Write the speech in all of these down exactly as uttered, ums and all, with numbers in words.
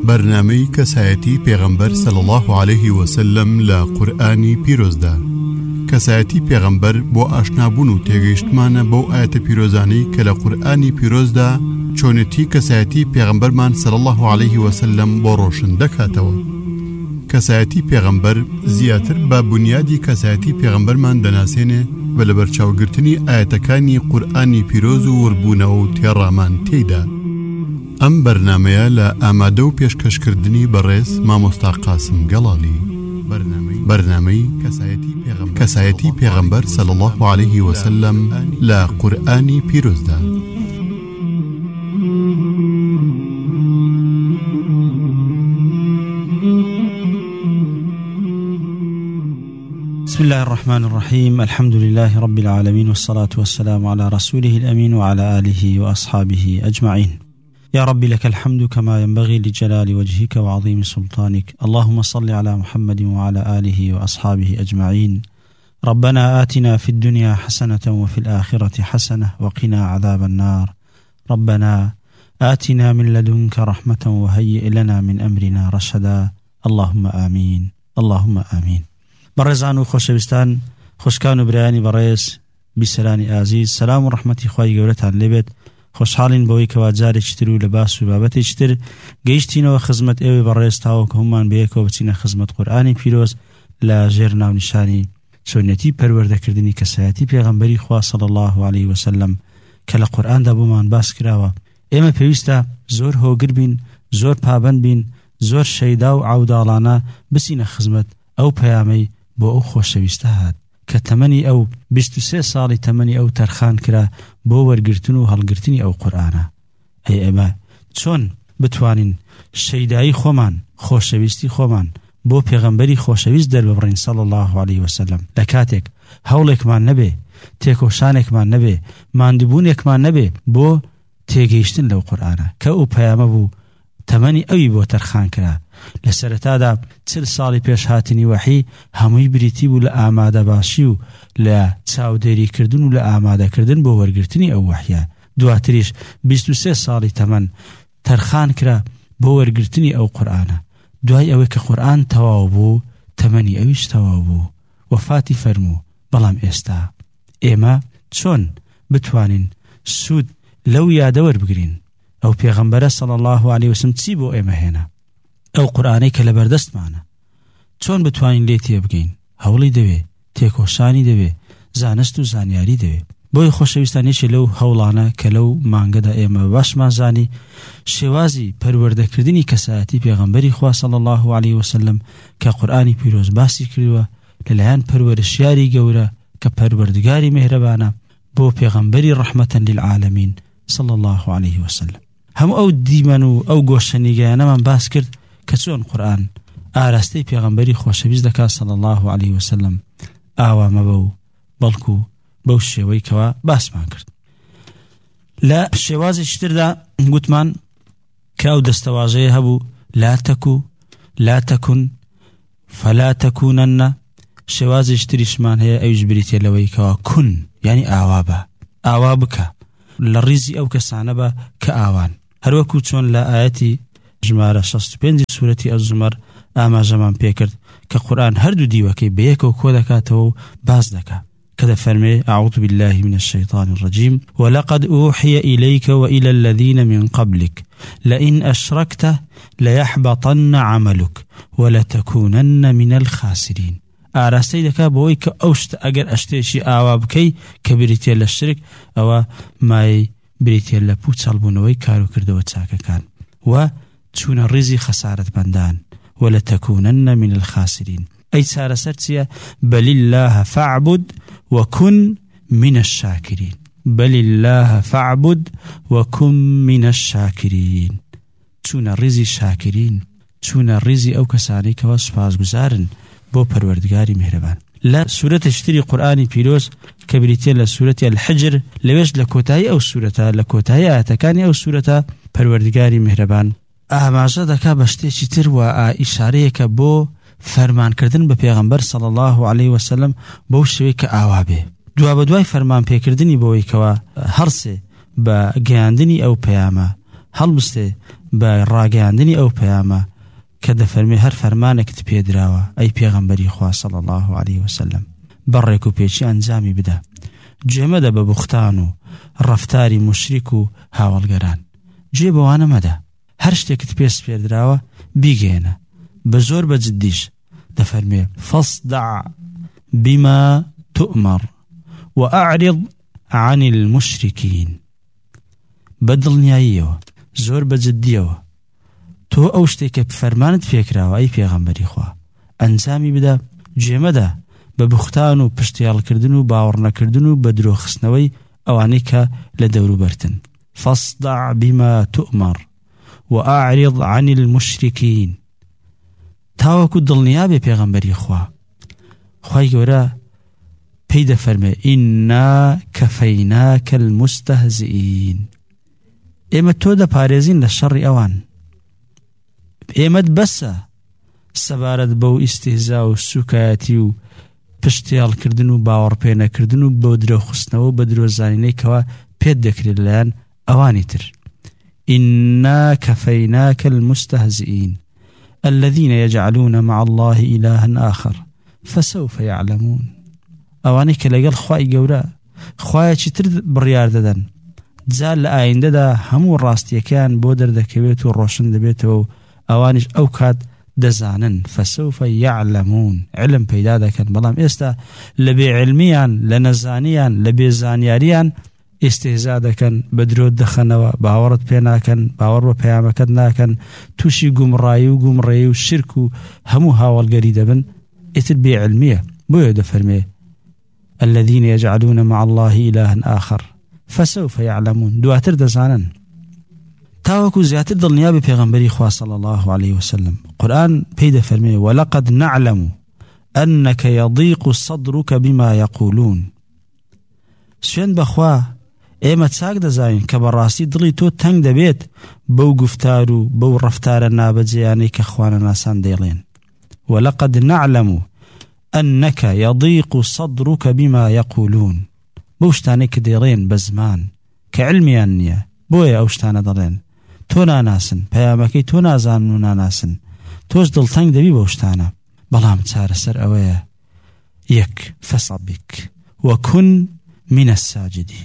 بەرنامەی کەسایەتی پێغەمبەر صلی الله عليه وسلم لە قورئانی پیرۆزدا. کەسایەتی پێغەمبەر بۆ ئاشنابوون و تێگەیشتمانە بەو ئاەتە پیرۆزانەی کە لە قورئانی پیرۆزدا چۆنێتی کەسایەتی پێغەمبەرمان صلی الله عليه وسلم بۆ ڕۆشن دەکاتەوە. کەسایەتی پێغەمبەر زیاتر بە بنیادی کەسایەتی پێغەمبەرمان دەناسێنێ بە لەبەرچاوگرتنی ئاەتەکانی قورئانی پیرۆز و وربوونەوە و تێڕامان تێیدا. ئەم بەرنامەیە لە ئامادە و پێشکەشکردنی بەڕێز مامۆستا قاسم گەڵاڵی. بەرنامەی کەسایەتی پێغەمبەر صلی الله عليه وسلم لە قورئانی پیرۆزدا. بسم الله الرحمن الرحيم. الحمد لله رب العالمين، والصلاة والسلام على رسوله الأمين وعلى آله وأصحابه أجمعين. يا رب لك الحمد كما ينبغي لجلال وجهك وعظيم سلطانك. اللهم صل على محمد وعلى آله وأصحابه أجمعين. ربنا آتنا في الدنيا حسنة وفي الآخرة حسنة وقنا عذاب النار. ربنا آتنا من لدنك رحمة وهيئ لنا من أمرنا رشدا. اللهم آمين اللهم آمين. بەڕێزان و خۆشەویستان، خۆشکان و برایانی بەڕێز، بیسەرانی ئازیز، سەلام و ڕەحمەتی خوای گەورەتان لێبێت. خۆشحاڵین بەوەی کەوا جارێکی تر و لە باس و بابەتێکی تر گەیشتینەوە خزمەت ئێوەی بەڕێز تاوەکو هەمومان بەیەکەوە بچینە خزمەت قورئانی پیرۆز لە ژێر ناونیشانی چۆنیەتی پەروەردەکردنی کەسایەتی پێغەمبەری خوا صلی الله عليه وسلم کە لە قورئاندا بۆمان باس کراوە. ئێمە پێویستە زۆر هۆگر بین، زۆر پابەند بین، زۆر شەیدا و عەوداڵانە بچینە خزمەت ئەو پەیامەی بۆ ئەو خۆشەویستە هات کە تەمەنی ئەو بیست و سێ ساڵی تەمەنی ئەو تەرخان کرا بۆ وەرگرتن و هەڵگرتنی ئەو قورئانە. ئەی ئێمە چۆن بتوانین شەیدایی خۆمان، خۆشەویستی خۆمان بۆ پێغەمبەری خۆشەویست دەرببڕین صلی الله عليه وسلم لە کاتێک هەوڵێکمان نەبێ، تێکۆشانێکمان نەبێ، ماندووبوونێکمان نەبێ بۆ تێگەیشتن لەو قورئانە کە ئەو پەیامە بوو تەمەنی ئەوی بۆ تەرخان کرا. لە سەرەتادا چل ساڵی پێش هاتنی وەحی هەمووی بریتی بوو لە ئامادە باشی و لە چاودێریکردن و لە ئامادەکردن بۆ وەرگرتنی ئەو وەحیە. دواتریش بیست و سێ ساڵی تەمەن تەرخان کرا بۆ وەرگرتنی ئەو قورئانە. دوای ئەوەی کە قورئان تەواو بوو، تەمەنی ئەویش تەواو بوو، وەفاتی فەرموو. بەڵام ئێستا ئێمە چۆن بتوانین سوود لەو یادە وەربگرین؟ ئەو پێغەمبەرە صلی الله عليه وسلم چی بۆ ئێمە هێنا؟ ئەو قورئانەی کە لەبەردەستمانە چۆن بتوانین لێ تێبگەین؟ هەوڵی دەوێ، تێکۆشانی دەوێ، زانست و زانیاری دەوێ. بۆی خۆشەویستانێکی لەو هەوڵانە کە لەو مانگەدا ئێمە باشمان زانی شێوازی پەروەردەکردنی کەسایەتی پێغەمبەری خوا صلی الله عليه وسلم کە قورئانی پیرۆز باسی کردووە لەلایەن پەروەرشیاری گەورە کە پەروەردگاری مهرەبانە بۆ پێغەمبەری ڕەحمەتەن للعالەمین صلی الله عليه وسلم. هەموو ئەو دیمەن و ئەو گۆشەنیگەیانەمان باس کرد کە چۆن قورئان ئاراستەی پێغەمبەری خۆشەویست دەکات صلی الله عليه وسلم ئاوا مەبە و بەڵکو بەو شێوەی کەوا باسمان کرد. لە شێوازێکی تردا گوتمان کە ئەو دەستەواژەیە هەبوو لا تەکو لا تەکون فەلا تەکونەنە. شێوازێکی تریشمان هەیە ئەویش بریتێ لەوەی کەوا کون یعنی ئاوا بە، ئاوا بکە لە ڕیزی ئەو کەسانە بە کە ئاوان. هەروەکو چۆن لە ئاەتی ژمارە شەست و پێنج سوورەتی ئەز-زومەر ئاماژەمان پێکرد کە قورئان هەردوو دیوەکەی بەیەکەوە کۆ دەکاتەوە و باز دەکات کە دەفەرمێ أعوذ بالله من الشيطان الرجيم ولقد أوحي إليك وإلى الذين من قبلك لئن أشركت ليحبطن عملك ولتكونن من الخاسرين. ئاراستەی دەکا بۆی کە ئەو شتە ئەگەر ئەشتێکی ئاوا بکەی کە بریتێ لە شرک ئەوە مای بریتێ لە پوو چەڵبوونەوەی کار و کردەوە چاکەکان و چوونە ڕیزی خەسارەتمەندان. وَلَتَكُونَنَّ مِنَ الْخَاسِرِينَ. ئەی چارەسەر چییە؟ بَلِ اللَّهَ فَاعْبُدْ وَكُنْ مِنَ الشَّاكِرِينَ. بَلِ اللَّهَ فَاعْبُدْ وَكُنْ مِنَ الشَّاكِرِينَ. چوونە ڕیزی شاکرین، چوونە ڕیزی ئەو کەسانی کەوا سوپاسگوزارن بۆ پەروەردگاری میهرەبان. لە سوورەتێکی تری قورئانی پیرۆز کە بریتێ لە سوورەتی الحجر، لەوێش لە کۆتایی ئەو سوورەتە، لە کۆتایی ئاەتەکانی ئەو سوورەتە پەروەردگاری میهرەبان ئاماژە دەکا بە شتێکی تر و ئیشارەیەکە بۆ فەرمانکردن بە پێغەمبەر صلی الله عليه وسلم بەو شێوەی کە ئاوا بێ. دوا بە دوای فەرمان پێکردنی بۆی کەوا هەرسێ بە گەیاندنی ئەو پەیامە هەڵبستێ بە ڕاگەیاندنی ئەو پەیامە کە دەفەرمێ هەر فەرمانێکت پێدراوە ئەی پێغەمبەری خوا صلی الله علیه وسلم بەڕێک و پێچی ئەنجامی بدە، گوێمەدە بە بوختان و ڕەفتاری مشریک و هاوڵگەران، گوێ بەوانە مەدە، هەر شتێکت پێ سپێردراوە بیگەێنە بە زۆر بە جددیش. دەفەرمێ فاصدع بما تؤمر وأعرض عن المشركين، بەدڵنیاییەوە زۆر بە جددیەوە تۆ ئەو شتێکە فەرمانت پێکراوە ئەی پێغەمبەری خوا ئەنجامی بدە، گوێمەدە بە بوختان و پشتیاڵکردن و باوەڕ نەکردن و بە درۆخستنەوەی ئەوانەی کە لە دەوروبەرتن. فاصدع بما تؤمر وأعرض عن المشركين، تاوەکو دڵنیا بێ پێغەمبەری خوا. خوای گەورە پێی دەفەرمێ ئینا کەفەیناکە المستهزئین، ئێمە تۆ دەپارێزین لە شەڕی ئەوان، ئێمەت بەسە سەبارەت بەو ئیستیهزا و سوکایەتی و پشتیاڵکردن و باوەڕ پێ نەکردن و بۆ درۆخستنەوە و بە درۆزانینەی کەوا پێت دەکرێت لەلایەن ئەوانی تر. ئینا کەفەیناکە المستهزئین الذين يجعلون مع الله إلها آخر فسوف يعلمون، ئەوانەی کە لەگەڵ خوای گەورە خوایەکی تر بڕیار دەدەن، جا لە ئایندەدا هەموو ڕاستیەکەیان بۆ دەردەکەوێت و ڕۆشن دەبێتەوە و ئەوانیش ئەو کات دەزانن. فسوف يعلمون، علم پەیدا دەکەن، بەڵام ئێستا لە بێعلمیان لە نەزانیان لە بێزانیاریان ئێستێزا دەکەن، بە درۆت دەخەنەوە، باوەڕت پێ ناکەن، باوەڕ بە پەیامەکەت ناکەن، تووشی گومڕایی و گومڕێی و شرک و هەموو هاوڵگەری دەبن، ئیتر بێعلمیە. بۆیە دەفەرمێ الذين يجعلون مع الله إلها آخر فسوف يعلمون، دواتر دەزانن. تاوەکو زیاتر دڵنیا بێ پێغەمبەری خوا صلی الله عليه وسلم. قورآن پێی دەفەرمێ ولقد نعلم أنك يضيق صدرك بما يقولون، سوێن بەخوا ئێمە چاک دەزانین کە بەڕاستی دڵی تۆ تەنگ دەبێت بەو گفتار و بەو ڕەفتارە نابەجێیانەی کە خوانە ناسان دەیڵێن. ولقد نعلم أنك يضيق صدرك بما يقولون، بەو شتانەی کە دەیڵێن بە زمان کە علمیان نییە، بۆیە ئەو شتانە دەڵێن، تۆ ناناسن، پەیامەکەی تۆ نازانن و ناناسن، تۆش دڵتەنگ دەبی بەو شتانە. بەڵام چارەسەر ئەوەیە یەک فەسەبک وەکن من الساجدين،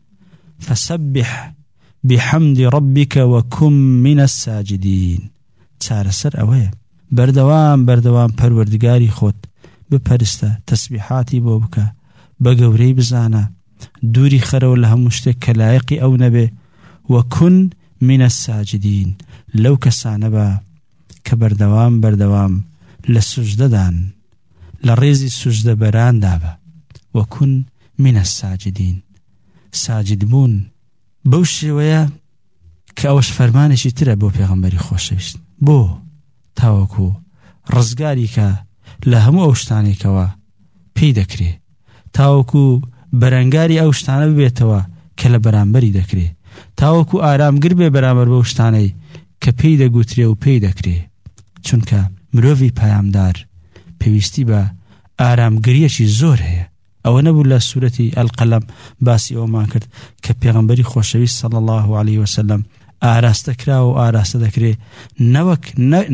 فسبح بحمد ربك وكن من الساجدين. چارەسەر ئەوەیە بەردەوام بەردەوام پەروەردگاری خۆت بپەرستە، تەسبیحاتی بۆ بکە، بە گەورەی بزانە، دووری خەرەوە لە هەموو شتێک کە لایەقی ئەو نەبێ. وكن من الساجدين، لەو کەسانە بە کە بەردەوام بەردەوام لە سوژدەدان، لە ڕێزی سوژدە بەراندا بە. وكن من الساجدين، ساجد بوون بەو شێوەیە کە ئەوەش فەرمانێکی ترە بۆ پێغەمبەری خۆشەویست، بۆ تاوەکو ڕزگاری کە لە هەموو ئەو شتانێکەوە پێی دەکرێ، تاوەکو بەرەنگاری ئەو شتانە ببێتەوە کە لە بەرامبەری دەکرێ، تاوەکو ئارامگر بێ بەرامبەر بەو شتانەی کە پێی دەگوترێ و پێی دەکرێ. چونکە مرۆڤی پایامدار پێویستی بە ئارامگریەکی زۆر هەیە. ئەوە نەبوو لە سوورەتی ئەلقەلەم باسی ئەومان کرد کە پێغەمبەری خۆشەویست صلی الله عليه وسلم ئاراستە کراوە و ئاراستە دەکرێ، نەوەک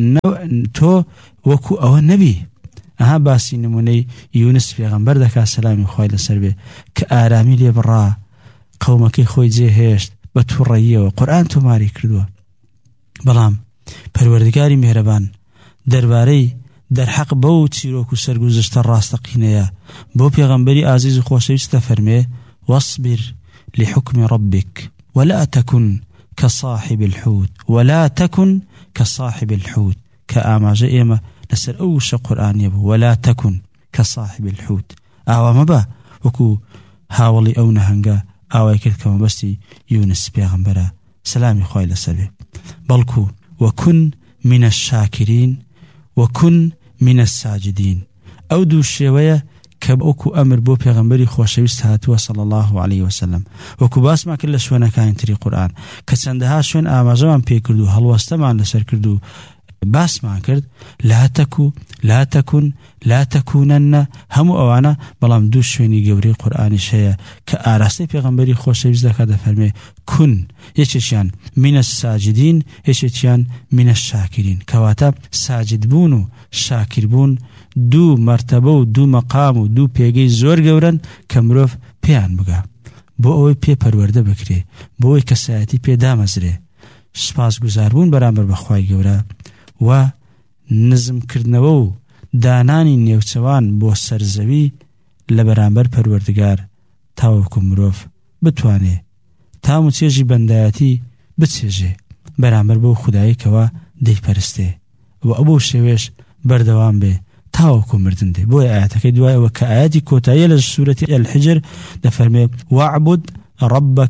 تۆ وەکو ئەوە نەبی. ئەها باسی نمونەی یونس پێغەمبەر دەکا سەلامی خوای لەسەر بێ کە ئارامی لێ بڕا، قەومەکەی خۆی جێهێشت بە تووڕەییەوە، قورئان تۆماری کردووە. بەڵام پەروەردگاری میهرەبان دەربارەی دەرحەق بەو چیرۆک و سەرگوزشتە ڕاستەقینەیە بۆ پێغەمبەری ئازیز و خۆشەویست دەفەرمێ واصبر لحكم ربك ولا تكن كصاحب الحوت ولا تكن كصاحب الحوت، كآماجة إيما لسر أوش قرآن يبو ولا تكن كصاحب الحوت، أو مبا وكو هاولي أو نهنگا أو يكل كما بستي يونس بيغمبرا سلامي خوي لسر بلكو وكن من الشاكرين وكن من الساجدين. أو دو الشيوية كبأكو أمر بو پیغمبری خوشویست هاتوه صلى الله عليه وسلم، وكو باس ما كل شونا كاين تري قرآن كسندها شون آمازوان پی کردو، هلوستمان لسر کردو، باسمان کرد لا تکو لا تکن لا تکونن هەموو ئەوانە بەڵام دوو شوێنی گەورەی قورئانیش هەیە کە ئاراستەی پێغەمبەری خۆشەویست دەکات دەفەرمێ کون، یەکێکیان منە ساجدین، یەکێکیان منە شاکرین، کەواتە ساجد بوون و شاکر بوون دوو مرتبە و دوو مەقام و دوو پێگەی زۆر گەورن کە مرۆڤ پێیان بگا بۆ ئەوەی پێ پەروەردە بکرێ، بۆ ئەوەی کەسایەتی پێ دامەزرێ، سپاس گوزاربوون بەرامبەر بەخوای گەورە و نزمکردنەوە و دانانی نێوچەوان بۆ سەرزەوی لە بەرامبەر پەروەردگار تاوەکو مرۆڤ بتوانێ تام و چێژی بەندایەتی بچێژێ بەرامبەر بۆ خودایەکەوە دەیپەرستێ و ئەو شێوێش بەردەوام بێ تاوەکو مردن دێ. بۆیە ئاەتەکەی دوایەوە کە ئاەتی کۆتاییە لە سوورەتی الحجر دەفەرمێ واعبد ربك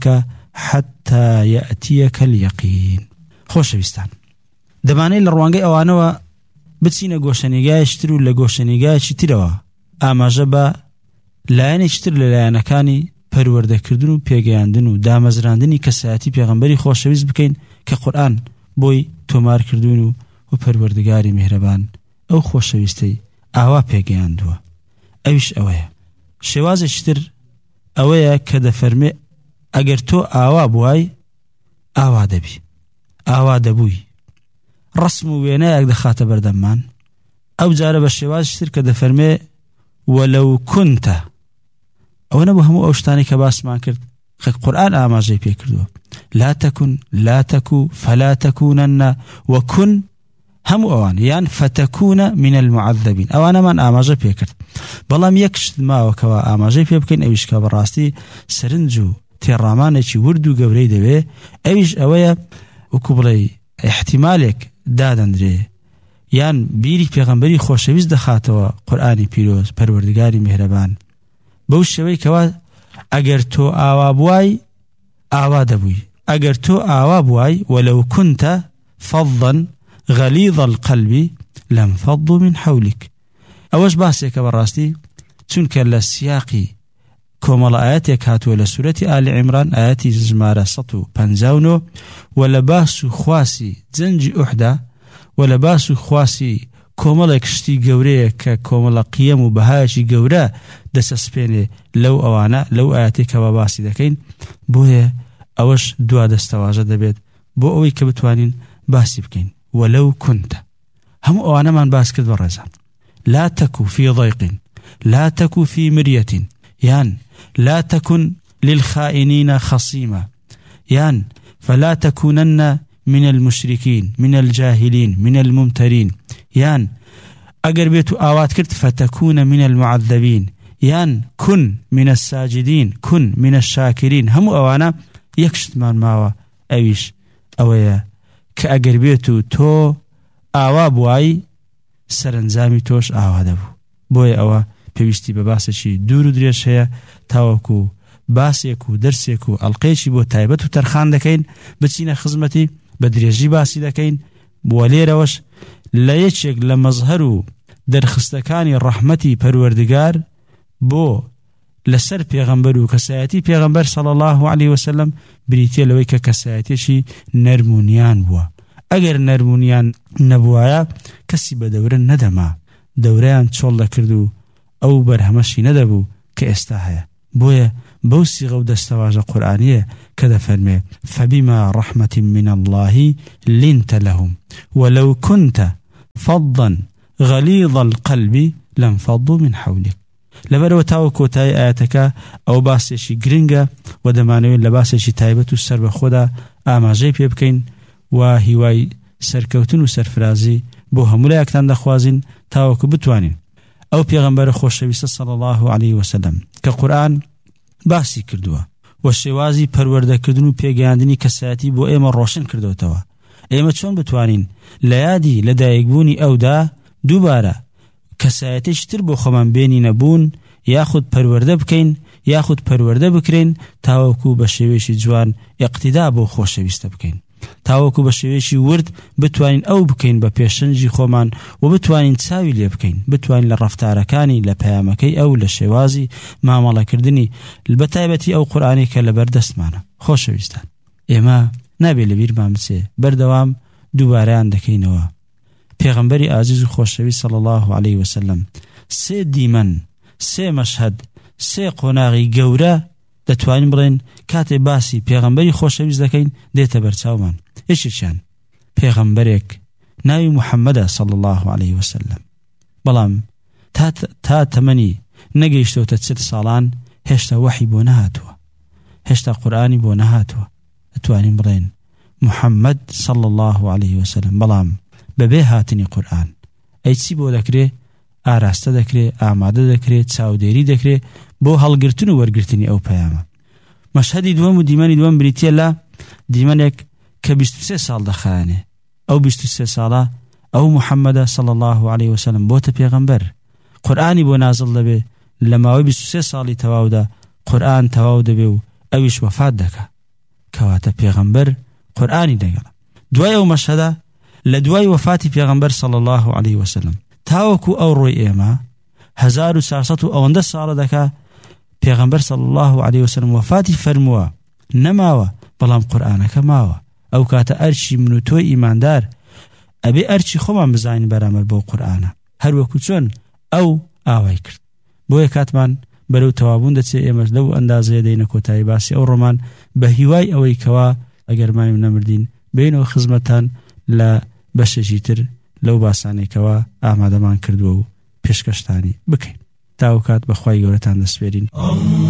حتى يأتيك اليقين. خۆشەویستان، دەمانەی لە ڕوانگەی ئەوانەوە بچینە گۆشەنیگایشتر و لە گۆشەنیگایکی ترەوە ئاماژە بە لایەنێکتر لە لایەنەکانی پەروەردەکردن و پێگەیاندن و دامەزراندنی کەسایەتی پێغەمبەری خۆشەویست بکەین کە قورئان بۆی تۆمار کردوون و و پەروەردگاری میهرەبان ئەو خۆشەویستەی ئاوا پێگەیاندووە. ئەویش ئەوەیە. شێوازێکتر ئەوەیە کە دەفەرمێ ئەگەر تۆ ئاوا بووای ئاوا دەبی، ئاوا دەبووی، ڕسم و وێنەیەک دەخاتە بەردەممان. ئەو جارە بە شێوازێکتر کە دەفەرمێ وەلەو کونتە، ئەوە نەبوو هەموو ئەو شتانی کە باسمان کرد خەک قورئان ئاماژەی پێ کردووە لا تکن لا تکو فلا تکونن وکن، هەموو ئەوان یان فتەکونە من المعذبین، ئەوانەمان ئاماژە پێ کرد. بەڵام یەک شت ماوەکەوە ئاماژەی پێ بکەین، ئەویش کە بەڕاستی سەرنج و تێڕامانێکی ورد و گەورەی دەوێ، ئەویش ئەوەیە وەکو بڵێ احتیمالێک دادەندرێ یان بیری پێغەمبەری خۆشەویست دەخاتەوە قورئانی پیرۆز پەروەردگاری میهرەبان بەو شێوەی کەوا ئەگەر تۆ ئاوا بووای ئاوا دەبووی، ئەگەر تۆ ئاوا بووای وەلەو کونتە فەضەن غەلیظ القەلب لەنفەضوا من حەولک. ئەوەش باسێکە بەڕاستی چونکە لە سیاقی کۆمەڵە ئاەتێک هاتووە لە سوورەتی ئالی عیمران ئاەتی ژمارە سەد و پەنجا و نۆ و لە باس و خواسی جەنجی ئوحدا و لە باس و خواسی کۆمەڵێک شتی گەورەیە کە کۆمەڵە قیەم و بەهایەکی گەورە دەسەسپێنێ لەو ئەوانە لەو ئاەتێکەوە باسی دەکەین. بۆیە ئەوەش دوا دەستەواژە دەبێت بۆ ئەوەی کە بتوانین باسی بکەین. وەلەو کونتە، هەموو ئەوانەمان باس کرد بەڕێزان. لا تەکو فی ضەیق لا تەکو فی مریەت یان لا تكن للخائنين خصيما يان فلا تكونن من المشركين من الجاهلين من الممترين يان اگر بيتو آوات كرت فتكون من المعذبين يان كن من الساجدين كن من الشاكرين. هم اوانا يكشت من ماوا اويش اويا كأگر بيتو تو آوا بواي سرنزامي توش آوا دبو بوي اوا پێویستی بە باسێکی دوور و درێژ هەیە تاوەکو باسێک و دەرسێک و ئەڵقەیەکی بۆ تایبەت و تەرخان دەکەین بچینە خزمەتی بە درێژی باسی دەکەین. بۆ لێرەوەش لە یەکێک لە مەزهەر و دەرخستەکانی ڕەحمەتی پەروەردگار بۆ لەسەر پێغەمبەر و کەسایەتی پێغەمبەر صلی الله علیه وسلم بریتیە لەوەی کە کەسایەتێکی نەرمونیان بووە. ئەگەر نەرمونیان نەبووایە کەسی بە دەورە نەدەما، دەورەیان چۆڵ دەکرد و ئەو بەرهەمەشی نەدەبوو کە ئێستا هەیە. بۆیە بەو سیغە و دەستەواژە قورئانیە کە دەفەرمێ فبما رحمة من الله لنت لهم ولو كنت فظا غليظ القلب لانفضوا من حولك. لەبەرەوە تاوە کۆتایی ئاەتەکە ئەو باسێکی گرنگە و دەمانەوێت لە باسێکی تایبەت و سەر بەخۆدا ئاماژەی پێ بکەین و هیوای سەرکەوتن و سەرفرازی بۆ هەموو لایەکتان دەخوازین تاوەکو بتوانین ئەو پێغەمبەر خۆشەویستە صلی الله علیه وسلم کە قورئان باسی کردووە و شێوازی پەروەردەکردن و پێگەیاندنی کەسایەتی بۆ ئێمە ڕۆشن کردوتەوە. ئێمە چۆن بتوانین لە یادی لەدایکبوونی ئەودا دووبارە کەسایەتێکی تر بۆ خۆمان بێنی نەبوون یاخود پەروەردە بکەین یاخود پەروەردە بکرێن تاوەکو بە شێوەیەکی جوان ئیقتیدا بۆ خۆشەویستە بکەین، تاوەکو بە شێوەیەکی ورد بتوانین ئەو بکەین بە پێشەنجی خۆمان و بتوانین چاوی لێ بکەین، بتوانین لە ڕەفتارەکانی لە پەیامەکەی ئەو لە شێوازی مامەڵەکردنی بەتایبەتی ئەو قورئانی کە لەبەر دەستمانە. خۆشەویستان، ئێمە نابێت لە بیرمان بچێ بەردەوام دووبارەیان دەکەینەوە پێغەمبەری ئازیز و خۆشەوی صلی الله عليه وسلم سێ دیمەن سێ مەشهەد سێ قۆناغی گەورە دەتوانین بڵێن کاتێ باسی پێغەمبەری خۆشەویست دەکەین دێتە بەرچاومان. یەکێکیان پێغەمبەرێک ناوی محەممەدە صلی الله عليه وسلم، بەڵام تا تا تەمەنی نەگەیشتەوتە چل ساڵان هێشتا وحی بۆ نەهاتووە، هێشتا قورئانی بۆ نەهاتووە. دەتوانین بڵێن محەممەد صلی الله عليه وسلم، بەڵام بەبێ هاتنی قورئان ئەی چی بۆ دەکرێ؟ ئاراستە دەکرێ، ئامادە دەکرێت، چاودێری دەکرێت بۆ هەڵگرتن و وەرگرتنی ئەو پەیامە. مەشهەدی دووەم و دیمەنی دووەم بریتیە لە دیمەنێک کە بیست و سێ ساڵ دەخایەنێ. ئەو بیست و سێ ساڵە ئەو محەممەدە صلی الله عليه وسلم بۆتە پێغەمبەر، قورئانی بۆ نازڵ دەبێ، لە ماوەی بیست و سێ ساڵی تەواودا قورئان تەواو دەبێ و ئەویش وەفات دەکا، کەواتە پێغەمبەر قورئانی دەگەڵە. دوای ئەو مەشهەدە لە دوای وەفاتی پێغەمبەر صلی الله عليه وسلم تاوەکو ئەو ڕۆی ئێمە هەزار و چارسەد و ئەوەندە ساڵە دەکا پێغەمبەر صلی الله عليه وسلم وەفاتی فەرمووە، نەماوە بەڵام قورئانەکە ماوە. ئەو کاتە ئەرچی من و تۆی ئیماندار ئەبێ ئەرچی خۆمان بزانین بەرامبەر بۆ قورئانە، هەروەکو چۆن ئەو ئاوای کرد. بۆیە کاتمان بەرەو تەوابوون دەچێ، ئێمەش لەو ئەندازەیە دەینە کۆتایی باسی ئەو ڕۆمان بە هیوای ئەوەی کەوا ئەگەرمانی نەمردین بینەوە خزمەتان لە بەشێکی تر لەو باسانێکەوە ئامادەمان کردووە و پێشکەشتانی بکەین. تاو کات بەخوای گەورەتان دەسپێرین.